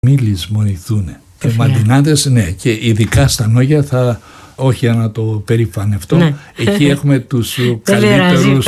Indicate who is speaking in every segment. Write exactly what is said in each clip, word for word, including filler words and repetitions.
Speaker 1: μη λησμονηθούν. Οι μαντινάδες, ναι, και ειδικά στα Νόγια θα... Όχι για να το περηφανευτώ, ναι. Εκεί έχουμε τους καλύτερους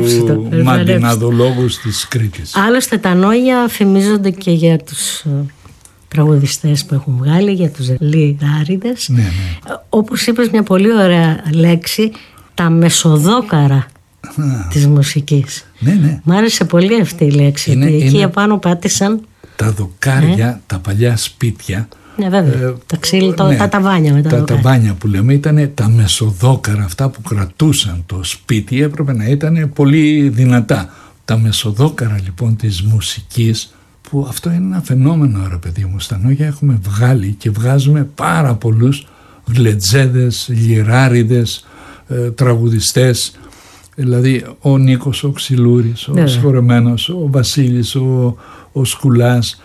Speaker 1: μαντιναδολόγους της Κρήτης.
Speaker 2: Άλλωστε τα Νόγια φημίζονται και για τους τραγουδιστές που έχουν βγάλει, για τους λιράριδες.
Speaker 1: Ναι, ναι.
Speaker 2: Όπως είπες μια πολύ ωραία λέξη, τα μεσοδόκαρα Α, της μουσικής.
Speaker 1: Ναι, ναι.
Speaker 2: Μ' άρεσε πολύ αυτή η λέξη.
Speaker 1: Είναι,
Speaker 2: εκεί
Speaker 1: είναι
Speaker 2: επάνω πάτησαν
Speaker 1: τα δοκάρια, ναι. Τα παλιά σπίτια.
Speaker 2: Ναι, βέβαια. Ε, τα, ξύλι, το,
Speaker 1: ναι,
Speaker 2: τα ταβάνια με τα,
Speaker 1: τα ταβάνια που λέμε ήταν τα μεσοδόκαρα, αυτά που κρατούσαν το σπίτι, έπρεπε να ήταν πολύ δυνατά. Τα μεσοδόκαρα λοιπόν της μουσικής, που αυτό είναι ένα φαινόμενο, ρε παιδί μου. Στα Νόγια έχουμε βγάλει και βγάζουμε πάρα πολλούς γλετζέδες, λιράριδες, ε, τραγουδιστές. Δηλαδή ο Νίκος ο Ξυλούρης, ο Σφορεμένος, ο Βασίλης, ο, ο Σκουλάς,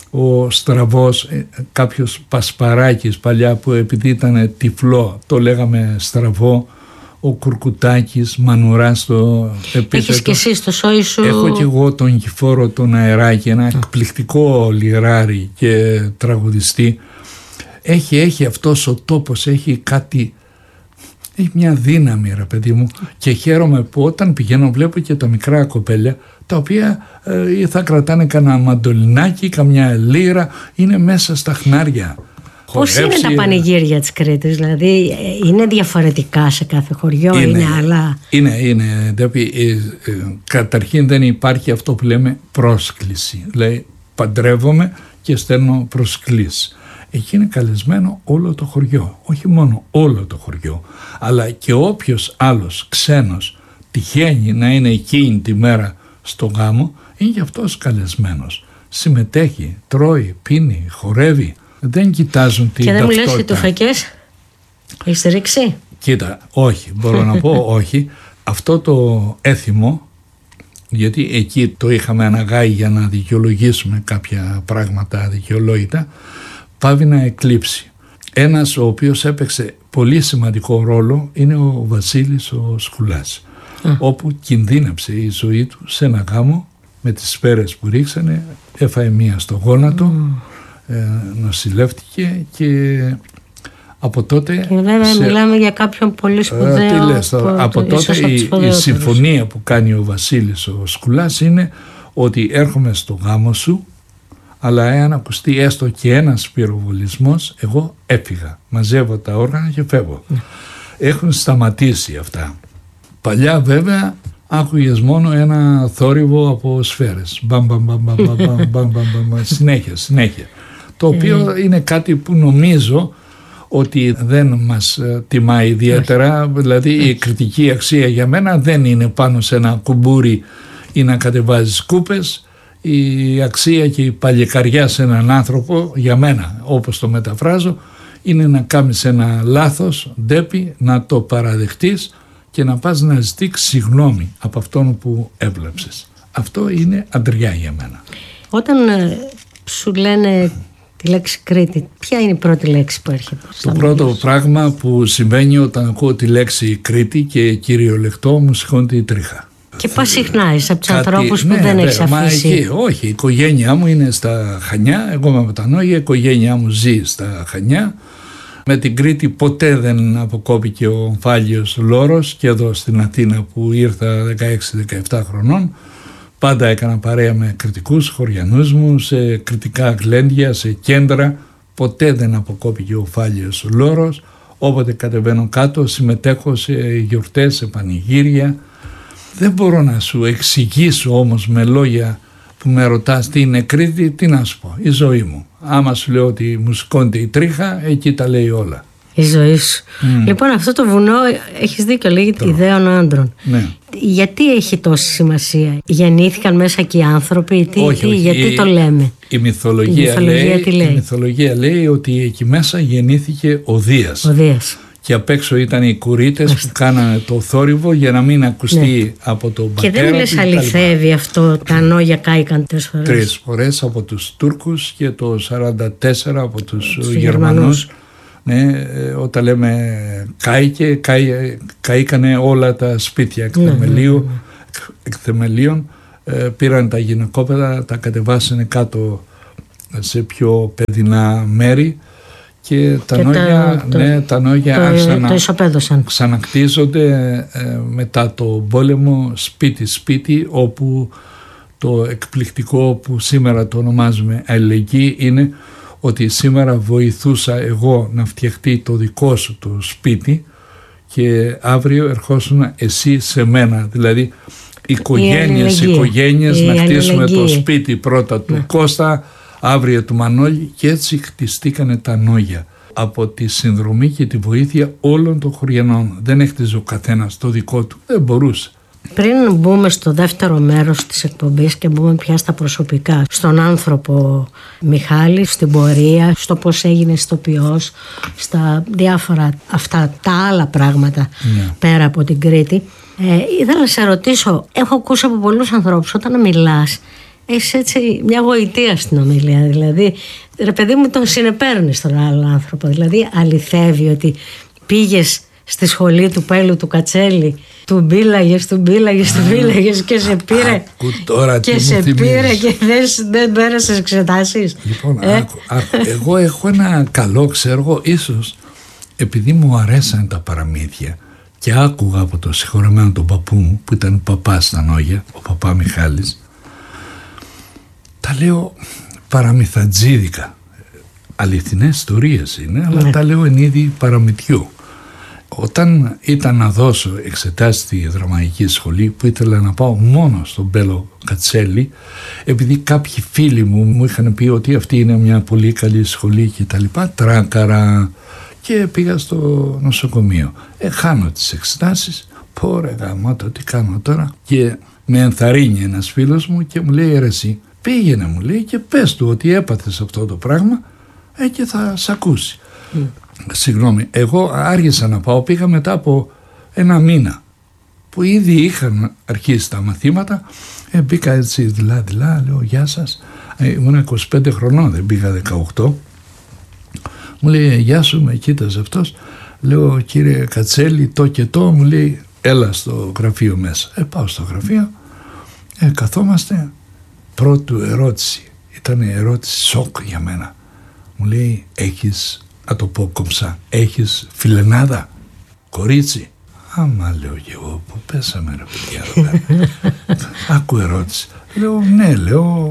Speaker 1: ο Στραβός, κάποιος Πασπαράκης παλιά που επειδή ήταν τυφλό το λέγαμε Στραβό, ο Κουρκουτάκης, Μανουράς το επίθετο.
Speaker 2: Έχεις και εσύ στο σόι σου.
Speaker 1: Έχω και εγώ τον Κηφόρο τον Αεράκη, ένα εκπληκτικό λιράρι και τραγουδιστή. Έχει, έχει αυτός ο τόπος, έχει κάτι, έχει μια δύναμη, ρε παιδί μου, και χαίρομαι που όταν πηγαίνω βλέπω και τα μικρά κοπέλια τα οποία ε, θα κρατάνε κανένα μαντολινάκι, καμιά λύρα, είναι μέσα στα χνάρια.
Speaker 2: Πώς είναι τα πανηγύρια της Κρήτης, δηλαδή είναι διαφορετικά σε κάθε χωριό, είναι, είναι άλλα?
Speaker 1: Είναι, είναι, δηλαδή, ε, ε, καταρχήν δεν υπάρχει αυτό που λέμε πρόσκληση, δηλαδή παντρεύομαι και στέλνω προσκλήσεις. Εκεί είναι καλεσμένο όλο το χωριό, όχι μόνο όλο το χωριό, αλλά και όποιος άλλος ξένος τυχαίνει να είναι εκείνη τη μέρα στο γάμο, είναι και αυτός καλεσμένος. Συμμετέχει, τρώει, πίνει, χορεύει. Δεν κοιτάζουν την ταυτότητα.
Speaker 2: Και δεν μου λες και τουφεκές, έχεις ρίξει?
Speaker 1: Κοίτα, όχι, μπορώ να πω όχι. Αυτό το έθιμο, γιατί εκεί το είχαμε αναγάγει για να δικαιολογήσουμε κάποια πράγματα αδικαιολόγητα, πάβει να εκλείψει. Ένας ο οποίος έπαιξε πολύ σημαντικό ρόλο είναι ο Βασίλης ο Σκουλάς, mm. όπου κινδύνεψε η ζωή του σε ένα γάμο με τις σφαίρες που ρίξανε, έφαε μία στο γόνατο, mm. ε, νοσηλεύτηκε και από τότε...
Speaker 2: Και βέβαια σε... μιλάμε για κάποιον πολύ σπουδαίο.
Speaker 1: Ε, τι λες, τώρα, από το, τότε η, η συμφωνία που κάνει ο Βασίλης ο Σκουλάς είναι ότι έρχομαι στο γάμο σου, αλλά εάν ακουστεί έστω και ένας πυροβολισμός, εγώ έφυγα, μαζεύω τα όργανα και φεύγω. Mm. Έχουν σταματήσει αυτά. Παλιά βέβαια άκουγες μόνο ένα θόρυβο από σφαίρες. Μπαμ, μπαμ, μπαμ, μπαμ, μπαμ, μπαμ, μπαμ, συνέχεια, συνέχεια. Το οποίο mm. είναι κάτι που νομίζω ότι δεν μας τιμά ιδιαίτερα. Δηλαδή η κριτική αξία για μένα δεν είναι πάνω σε ένα κουμπούρι ή να κατεβάζεις κούπες. Η αξία και η παλικαριά σε έναν άνθρωπο, για μένα όπως το μεταφράζω, είναι να κάνεις ένα λάθος, ντέπι, να το παραδεχτείς και να πας να ζητήσεις συγγνώμη από αυτόν που έβλεψες. Αυτό είναι αντριά για μένα.
Speaker 2: Όταν ε, σου λένε τη λέξη Κρήτη, ποια είναι η πρώτη λέξη που έρχεται?
Speaker 1: Το πρώτο μέλος. Πράγμα που συμβαίνει όταν ακούω τη λέξη Κρήτη και κυριολεκτό, μου σηκώνεται η τρίχα.
Speaker 2: Και πας συχνά είσαι από τους ανθρώπους που ναι, δεν έχεις αφήσει?
Speaker 1: Εκεί, όχι, η οικογένειά μου είναι στα Χανιά, εγώ είμαι από τα Νόγια, η οικογένειά μου ζει στα Χανιά. Με την Κρήτη ποτέ δεν αποκόπηκε ο ομφάλιος λόρος, και εδώ στην Αθήνα που ήρθα δεκαέξι δεκαεπτά χρονών. Πάντα έκανα παρέα με κριτικούς χωριανούς μου, σε κριτικά γλέντια, σε κέντρα. Ποτέ δεν αποκόπηκε ο ομφάλιος λόρος. Όποτε κατεβαίνω κάτω συμμετέχω σε γιορτές, σε πανηγύρια. Δεν μπορώ να σου εξηγήσω όμως με λόγια που με ρωτάς τι είναι Κρήτη, τι να σου πω, η ζωή μου. Άμα σου λέω ότι μου σηκώνεται η τρίχα, εκεί τα λέει όλα.
Speaker 2: Η ζωή σου. Mm. Λοιπόν, αυτό το βουνό, έχεις δίκιο, λέγεται το... ιδέων άντρων.
Speaker 1: Ναι.
Speaker 2: Γιατί έχει τόση σημασία? Γεννήθηκαν μέσα και οι άνθρωποι, τι,
Speaker 1: όχι,
Speaker 2: τι,
Speaker 1: όχι.
Speaker 2: γιατί
Speaker 1: η,
Speaker 2: το λέμε?
Speaker 1: Η μυθολογία,
Speaker 2: η μυθολογία,
Speaker 1: λέει,
Speaker 2: τι λέει?
Speaker 1: η μυθολογία λέει ότι εκεί μέσα γεννήθηκε ο Δίας.
Speaker 2: Ο Δίας.
Speaker 1: Και απ' έξω ήταν οι κουρίτες που κάνανε το θόρυβο για να μην ακουστεί ναι. από τον πατέρα.
Speaker 2: Και δεν μου λες αληθεύει αυτό, τα Νόγια κάηκαν τρεις φορές?
Speaker 1: Τρεις φορές από τους Τούρκους και το σαράντα τέσσερα από τους Γερμανούς.
Speaker 2: Γερμανούς.
Speaker 1: Ναι, όταν λέμε κάηκε, κάη, καήκανε όλα τα σπίτια εκ θεμελίου, εκ θεμελίων, ε, πήραν τα γυναικόπαιδα, τα κατεβάσανε κάτω σε πιο παιδινά μέρη και τα
Speaker 2: και
Speaker 1: νόγια,
Speaker 2: το,
Speaker 1: ναι, τα νόγια
Speaker 2: το,
Speaker 1: άρχισαν
Speaker 2: το
Speaker 1: να
Speaker 2: ισοπαίδωσαν.
Speaker 1: Ξανακτίζονται ε, μετά το πόλεμο σπίτι-σπίτι, όπου το εκπληκτικό που σήμερα το ονομάζουμε αλληλεγγύη είναι ότι σήμερα βοηθούσα εγώ να φτιαχτεί το δικό σου το σπίτι και αύριο ερχόσουν εσύ σε μένα, δηλαδή οικογένειες, οικογένειες να χτίσουμε το σπίτι πρώτα του ναι. Κώστα, αύριο του Μανώλη, και έτσι χτιστήκανε τα νόγια από τη συνδρομή και τη βοήθεια όλων των χωριανών. Δεν έχτιζε ο καθένας το δικό του, δεν μπορούσε.
Speaker 2: Πριν μπούμε στο δεύτερο μέρος της εκπομπής και μπούμε πια στα προσωπικά, στον άνθρωπο Μιχάλη, στην πορεία, στο πώς έγινε ηθοποιός, στα διάφορα αυτά τα άλλα πράγματα yeah. πέρα από την Κρήτη, ε, ήθελα να σε ρωτήσω, έχω ακούσει από πολλούς ανθρώπους όταν μιλάς έχεις έτσι μια γοητεία στην ομιλία, δηλαδή ρε παιδί μου τον συνεπέρνεις τον άλλο άνθρωπο, δηλαδή αληθεύει ότι πήγες στη σχολή του Πέλου του Κατσέλη, του μπήλαγες, του μπήλαγες, του μπήλαγες και σε πήρε
Speaker 1: τώρα,
Speaker 2: και σε πήρε και δεν, δεν πέρασες εξετάσεις.
Speaker 1: Λοιπόν, ε? άκου, άκου, εγώ έχω ένα καλό, ξέρω εγώ, ίσως επειδή μου αρέσαν τα παραμύθια και άκουγα από το συγχωρεμένο τον παππού μου που ήταν παπάς στα νόγια, ο παπά Μιχάλης, τα λέω παραμυθατζίδικα, αληθινές ιστορίες είναι, αλλά ναι. τα λέω εν είδη παραμυθιού. Όταν ήταν να δώσω εξετάσεις στη δραματική σχολή, που ήθελα να πάω μόνο στον Πέλο Κατσέλη, επειδή κάποιοι φίλοι μου μου είχαν πει ότι αυτή είναι μια πολύ καλή σχολή και τα λοιπά, τράκαρα, και πήγα στο νοσοκομείο. Ε, χάνω τις εξετάσεις, πω ρε γαμώτο, τι κάνω τώρα, και με ενθαρρύνει ένας φίλος μου και μου λέει, ρε εσύ, πήγαινε, μου λέει, και πες του ότι έπαθες αυτό το πράγμα ε, και θα σ' ακούσει. Mm. Συγγνώμη, εγώ άργησα να πάω, πήγα μετά από ένα μήνα που ήδη είχαν αρχίσει τα μαθήματα, ε, μπήκα έτσι δειλά δειλά, λέω γεια σας, ε, ήμουν είκοσι πέντε χρονών, δεν πήγα δεκαοκτώ, μου λέει γεια σου, με κοίταζε αυτός, λέω κύριε Κατσέλη το και το, μου λέει έλα στο γραφείο μέσα, ε, πάω στο γραφείο, ε, καθόμαστε, πρώτη ερώτηση, ήταν ερώτηση σοκ για μένα, μου λέει έχεις, να το πω κομψά, έχεις φιλενάδα, κορίτσι? Άμα, λέω και εγώ, που πέσαμε ρε παιδιά. Άκου ερώτηση. Λέω ναι, λέω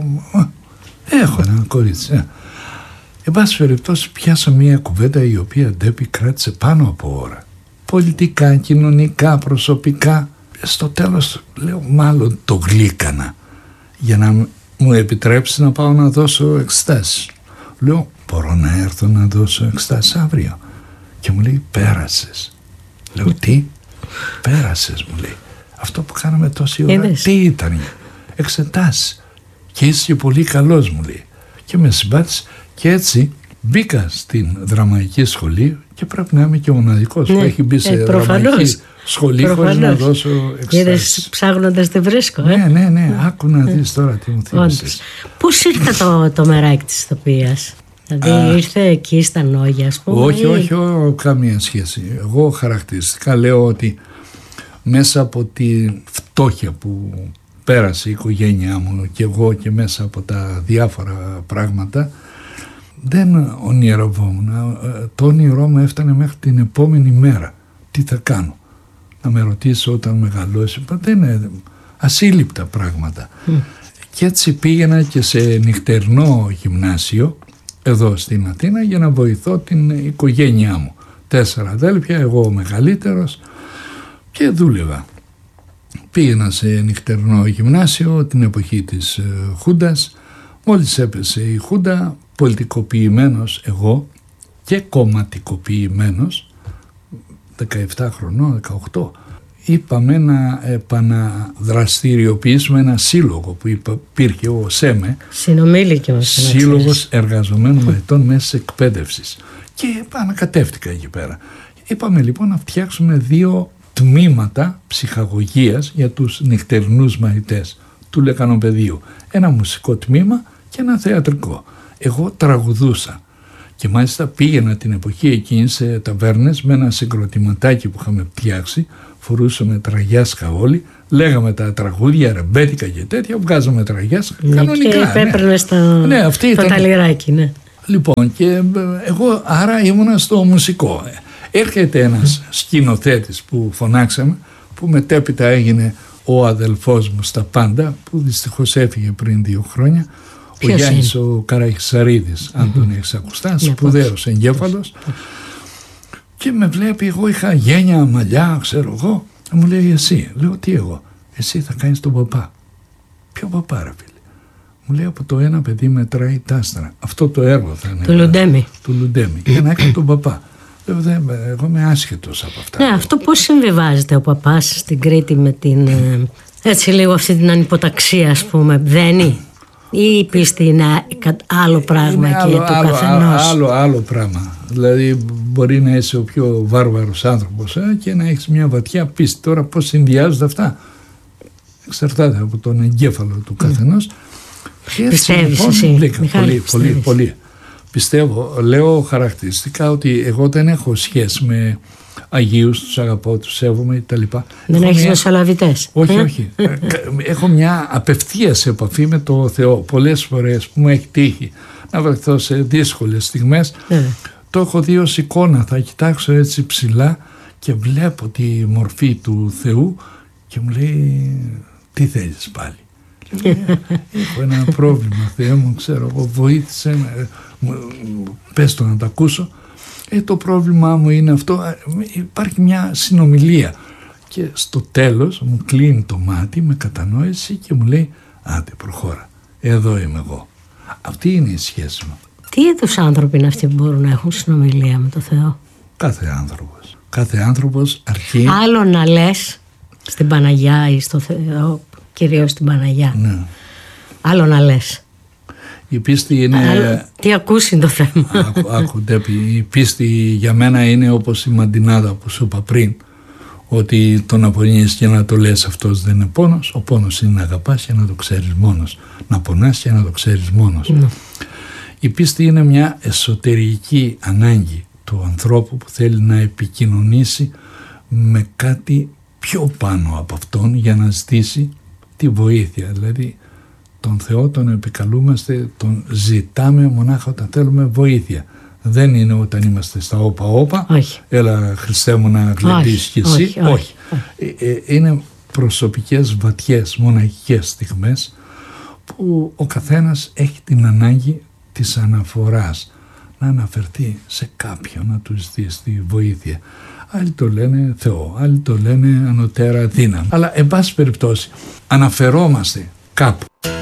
Speaker 1: έχω ένα κορίτσι. Ε. Εν πάση περιπτώσει πιάσα μια κουβέντα η οποία ντέπη κράτησε πάνω από ώρα. Πολιτικά, κοινωνικά, προσωπικά. Στο τέλος λέω μάλλον το γλύκανα για να μου επιτρέψει να πάω να δώσω εξετάσεις. Λέω μπορώ να έρθω να δώσω εξετάσεις αύριο? Και μου λέει πέρασες. Λέω τι? Πέρασες, μου λέει. Αυτό που κάναμε τόση ώρα Είδες. Τι ήταν? Εξετάσεις. Και είσαι και πολύ καλός, μου λέει. Και με συμπάθησε και έτσι μπήκα στην δραματική σχολή και πρέπει να είμαι και ο μοναδικός ναι. που έχει μπει σε ε, δραματική σχολή χωρίς να δώσω εξετάσεις.
Speaker 2: Είδες ψάχνοντας τη βρίσκω. Ε?
Speaker 1: Ναι, ναι, ναι. Άκου να δεις τώρα τι μου θύμισες.
Speaker 2: Πώς ήρθε το, το μεράκι της ηθοποιίας? Δηλαδή Α, ήρθε εκεί στα νόγια, ας πούμε?
Speaker 1: Όχι, όχι, όχι, καμία σχέση. Εγώ χαρακτηριστικά λέω ότι μέσα από τη φτώχεια που πέρασε η οικογένειά μου και εγώ και μέσα από τα διάφορα πράγματα δεν ονειρευόμουν. Το όνειρό μου έφτανε μέχρι την επόμενη μέρα. Τι θα κάνω? Να με ρωτήσω όταν μεγαλώσει. Δεν είναι ασύλληπτα πράγματα. Mm. Και έτσι πήγαινα και σε νυχτερινό γυμνάσιο εδώ στην Αθήνα για να βοηθώ την οικογένειά μου. Τέσσερα αδέλφια, εγώ ο μεγαλύτερος, και δούλευα. Πήγαινα σε νυχτερινό γυμνάσιο την εποχή της Χούντας. Μόλις έπεσε η Χούντα, πολιτικοποιημένος εγώ και κομματικοποιημένος, δεκαεπτά χρονών, δεκαοκτώ, είπαμε να επαναδραστηριοποιήσουμε ένα σύλλογο που υπήρχε, ο ΣΕΜΕ, Σύλλογος Εργαζομένων Μαθητών Μέσης Εκπαίδευσης, και ανακατεύτηκα εκεί πέρα. Είπαμε λοιπόν να φτιάξουμε δύο τμήματα ψυχαγωγίας για τους νυχτερινούς μαθητές του Λεκανοπεδίου, ένα μουσικό τμήμα και ένα θεατρικό. Εγώ τραγουδούσα και μάλιστα πήγαινα την εποχή εκείνη σε ταβέρνες με ένα συγκροτηματάκι που είχαμε φτιάξει, φορούσαμε τραγιάσκα όλοι, λέγαμε τα τραγούδια ρεμπέτικα και τέτοια, βγάζαμε τραγιάσκα, ναι, κανονικά.
Speaker 2: Και έπαιρνε στα...
Speaker 1: ναι, αυτή
Speaker 2: το
Speaker 1: ήταν...
Speaker 2: ταλιράκι, ναι.
Speaker 1: Λοιπόν, και εγώ άρα ήμουνα στο μουσικό. Έρχεται ένας mm. σκηνοθέτης που φωνάξαμε, που μετέπειτα έγινε ο αδελφός μου στα πάντα, που δυστυχώς έφυγε πριν δύο χρόνια. Ο Γιάννης ο Καραχισαρίδης, αν τον έχεις ακουστά, σπουδαίος εγκέφαλος. Και με βλέπει, εγώ είχα γένια, μαλλιά, ξέρω εγώ. Μου λέει, εσύ. Λέω, τι εγώ? Εσύ θα κάνεις τον παπά. Ποιο παπά, ρε φίλε? Μου λέει, από το ένα παιδί μετράει τα άστρα. Αυτό το έργο θα είναι.
Speaker 2: Του Λουντέμι.
Speaker 1: Του Λουντέμι. Για να έκανε τον παπά. Λέω, δε, εγώ είμαι άσχετος από αυτά.
Speaker 2: Ναι, αυτό πώς συμβιβάζεται ο παπάς στην Κρήτη με την, έτσι λίγο αυτή την ανυποταξία, ας πούμε, δένει? Ή η πίστη είναι άλλο πράγμα είναι και άλλο, του
Speaker 1: άλλο,
Speaker 2: καθενός?
Speaker 1: Άλλο, άλλο πράγμα. Δηλαδή μπορεί να είσαι ο πιο βάρβαρος άνθρωπος ε, και να έχεις μια βαθιά πίστη. Τώρα πώς συνδυάζονται αυτά εξαρτάται από τον εγκέφαλο του καθενός.
Speaker 2: Mm. Πιστεύεις λοιπόν, εσύ,
Speaker 1: πλήκα,
Speaker 2: Μιχάλη,
Speaker 1: πολύ,
Speaker 2: πιστεύεις.
Speaker 1: πολύ, πολύ. Πιστεύω, λέω χαρακτηριστικά ότι εγώ δεν έχω σχέση με Αγίους, τους αγαπώ, τους σέβομαι κτλ.
Speaker 2: Δεν έχεις μια... μεσολαβητές?
Speaker 1: Όχι,
Speaker 2: ε?
Speaker 1: όχι. Έχω μια απευθείας επαφή με το Θεό. Πολλές φορές που μου έχει τύχει να βρεθώ σε δύσκολες στιγμές, ε. το έχω δει ως εικόνα. Θα κοιτάξω έτσι ψηλά και βλέπω τη μορφή του Θεού και μου λέει, τι θέλεις πάλι? Έχω ένα πρόβλημα, Θεέ μου, ξέρω εγώ, βοήθησε, πες το να το ακούσω. Ε, το πρόβλημά μου είναι αυτό. Υπάρχει μια συνομιλία και στο τέλος μου κλείνει το μάτι με κατανόηση και μου λέει, άντε προχώρα, εδώ είμαι εγώ. Αυτή είναι η σχέση μου.
Speaker 2: Τι είδους άνθρωποι είναι αυτοί που μπορούν να έχουν συνομιλία με το Θεό?
Speaker 1: Κάθε άνθρωπος. Κάθε άνθρωπος αρχίζει.
Speaker 2: Άλλο να λες στην Παναγιά ή στο Θεό, κυρίως στην Παναγιά.
Speaker 1: Ναι.
Speaker 2: Άλλο να λες.
Speaker 1: Η πίστη είναι...
Speaker 2: Άλλο, τι ακούσει το θέμα.
Speaker 1: Άκου, άκου, Ντέπη, η πίστη για μένα είναι όπως η μαντινάδα που σου είπα πριν, ότι το να πονείς και να το λες αυτός δεν είναι πόνος. Ο πόνος είναι να αγαπάς και να το ξέρεις μόνος. Να πονάς και να το ξέρεις μόνος. Mm. Η πίστη είναι μια εσωτερική ανάγκη του ανθρώπου που θέλει να επικοινωνήσει με κάτι πιο πάνω από αυτόν για να ζητήσει τη βοήθεια. Δηλαδή τον Θεό τον επικαλούμαστε, τον ζητάμε μονάχα όταν θέλουμε βοήθεια. Δεν είναι όταν είμαστε στα όπα όπα, όχι. Έλα Χριστέ μου να γλεντήσεις κι εσύ. Όχι, όχι. όχι. Ε, ε, είναι προσωπικές, βαθιές, μοναχικές στιγμές που ο καθένας έχει την ανάγκη της αναφοράς, να αναφερθεί σε κάποιον, να του ζητήσει τη βοήθεια. Άλλοι το λένε Θεό, άλλοι το λένε ανωτέρα δύναμη. Αλλά εν πάση περιπτώσει αναφερόμαστε κάπου.